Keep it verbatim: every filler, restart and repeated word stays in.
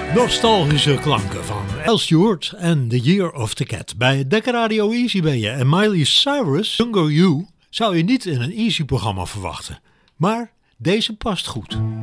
Nostalgische klanken van Al Stewart en The Year of the Cat. Bij Dekker Radio Easy ben je en Miley Cyrus, Younger You, zou je niet in een Easy programma verwachten. Maar deze past goed.